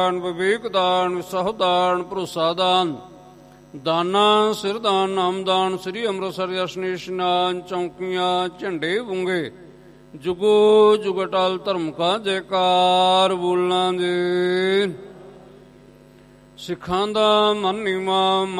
ਵਿਵੇਕ ਦਾਨ, ਵਿਸਹੁ ਦਾਨ, ਭਰੋਸਾ ਦਾਨ, ਦਾਨਾ ਸਿਰਦਾਨ, ਨਾਮਦਾਨ, ਸ੍ਰੀ ਅੰਮ੍ਰਿਤਸਰ ਜਸ਼ਨ ਇਸ਼ਨਾਨ, ਚੌਂਕੀਆਂ, ਝੰਡੇ ਬੁੰਗੇ, ਜੁਗੋ ਜੁਗ ਅਟਲ ਧਰਮ ਕਾ ਜੈਕਾਰ। ਬੋਲਾਂ ਦੇ ਸਿੱਖਾਂ ਦਾ ਮਨ ਨੀਵਾਂ